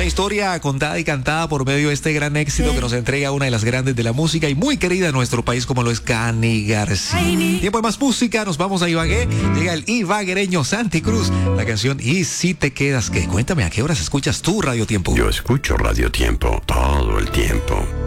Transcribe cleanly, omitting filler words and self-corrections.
historia contada y cantada por medio de este gran éxito que nos entrega una de las grandes de la música y muy querida en nuestro país como lo es Cani García. Tiempo de más música, nos vamos a Ibagué. Llega el ibaguereño Santi Cruz, la canción Y si te quedas, ¿qué? Cuéntame, ¿a qué horas escuchas tú Radio Tiempo? Yo escucho Radio Tiempo todo el tiempo.